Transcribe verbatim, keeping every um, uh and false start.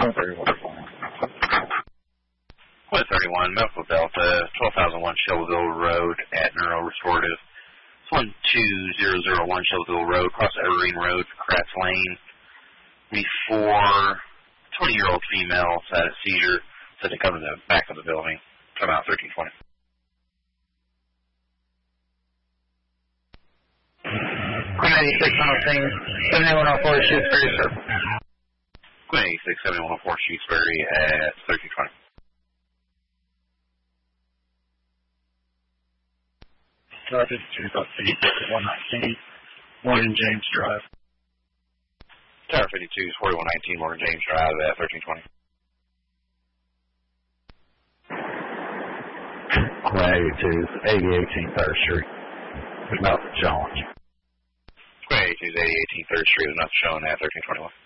one thirty-one. one thirty-one, Medical Delta, twelve thousand one Shelbyville Road at Neuro Restorative. It's one two zero zero one Shelbyville Road, across Evergreen Road, Kratz Lane. Before twenty-year-old female had a seizure, said to come to the back of the building. Come out thirteen twenty. Queen eighty-six on the scene, seventy-one oh four Shewsbury, sir. Queen eighty-six, seventy-one oh four Shewsbury at thirteen twenty. Tower fifty-two, one nineteen, Morgan James Drive. Tower fifty-two, forty-one nineteen, Morgan James Drive at thirteen twenty. Queen eighty-two, eighty eighteen third Street. There's nothing showing. Queen eighty-two, eighty eighteen third Street, there's nothing showing at thirteen twenty-one.